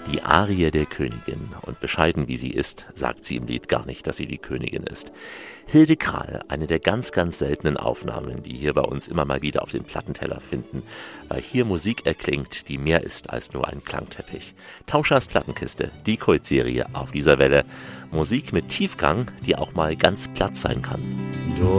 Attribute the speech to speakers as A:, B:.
A: Die Arie der Königin. Und bescheiden wie sie ist, sagt sie im Lied gar nicht, dass sie die Königin ist. Hilde Krahl, eine der ganz, ganz seltenen Aufnahmen, die hier bei uns immer mal wieder auf den Plattenteller finden, weil hier Musik erklingt, die mehr ist als nur ein Klangteppich. Tauschers Plattenkiste, die Kultserie auf dieser Welle. Musik mit Tiefgang, die auch mal ganz platt sein kann.